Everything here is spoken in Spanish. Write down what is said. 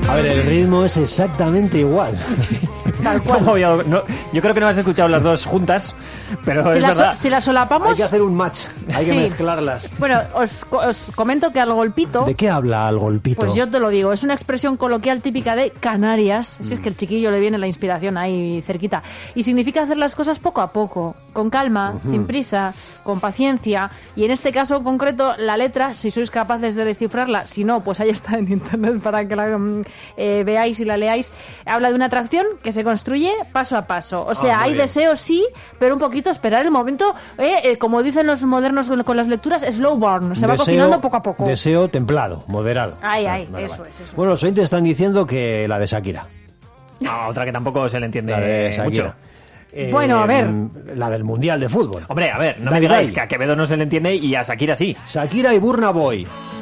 A ver, el ritmo es exactamente igual. Tal cual. Yo creo que no has escuchado las dos juntas, pero Si es las verdad. si las solapamos... Hay que hacer un match, hay que Sí. mezclarlas. Bueno, os comento que al golpito... ¿De qué habla al golpito? Pues yo te lo digo, es una expresión coloquial típica de Canarias, si es que el chiquillo le viene la inspiración ahí cerquita, y significa hacer las cosas poco a poco, con calma, sin prisa, con paciencia, y en este caso en concreto la letra, si sois capaces de descifrarla, si no, pues ahí está en internet para que la veáis y la leáis, habla de una atracción que se construye paso a paso, o sea, muy hay bien. deseo sí, pero un poquito esperar el momento, como dicen los modernos con las lecturas, slow burn, se va cocinando poco a poco. Deseo templado, moderado. Ay, Vale, eso es. Bueno, los oyentes están diciendo que la de Shakira. No, otra que tampoco se le entiende La de Shakira. mucho. Bueno, a ver. La del Mundial de Fútbol. Hombre, a ver, no Dai, me digáis dai. que a Quevedo no se le entiende y a Shakira sí. Shakira y Burna Boy.